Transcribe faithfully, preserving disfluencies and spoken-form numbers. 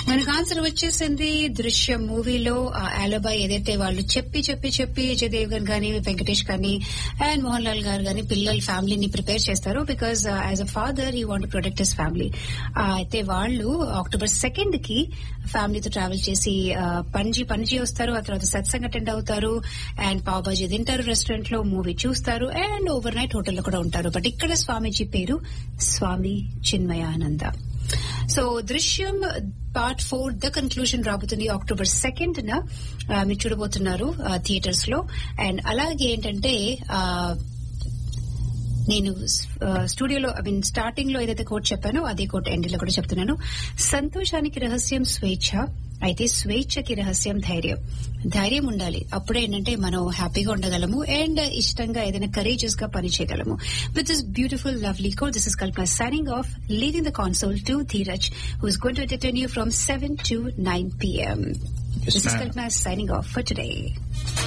మనకు ఆన్సర్ వచ్చేసింది దృశ్యం మూవీలో ఆలబాయ్ ఏదైతే వాళ్ళు చెప్పి చెప్పి చెప్పి అజయ్ దేవగన్ గానీ వెంకటేష్ కానీ అండ్ మోహన్ లాల్ గారు గానీ పిల్లల ఫ్యామిలీని ప్రిపేర్ చేస్తారు because as a father he want protect his family. అయితే వాళ్ళు అక్టోబర్ సెకండ్ కి ఫ్యామిలీతో ట్రావెల్ చేసి పణజీ పణజీ వస్తారు. ఆ తర్వాత సత్సంగ్ అటెండ్ అవుతారు అండ్ పావ్ బాజీ తింటారు రెస్టారెంట్ లో, మూవీ చూస్తారు అండ్ ఓవర్ నైట్ హోటల్లో కూడా ఉంటారు. బట్ ఇక్కడ స్వామీజీ పేరు స్వామి చిన్మయానంద. సో దృశ్యం పార్ట్ ఫోర్ ద కన్క్లూజన్ రాబోతుంది అక్టోబర్ సెకండ్ న మీరు చూడబోతున్నారు థియేటర్స్ లో. అండ్ అలాగే ఏంటంటే నేను స్టూడియోలో ఐ మీన్ స్టార్టింగ్ లో ఏదైతే కోట్ చెప్పానో అదే కోట్ ఎండ్ లో కూడా చెప్తున్నాను. సంతోషానికి రహస్యం స్వేచ్ఛ, అయితే స్వేచ్ఛకి రహస్యం ధైర్యం. ధైర్యం ఉండాలి, అప్పుడే ఏంటంటే మనం హ్యాపీగా ఉండగలము అండ్ ఇష్టంగా ఏదైనా కరేజియస్ గా పని చేయగలము. With this beautiful lovely coat, this is Kalpana signing off, leading the console to Dheeraj who is going to entertain you from seven to nine p.m. This is Kalpana signing off for today.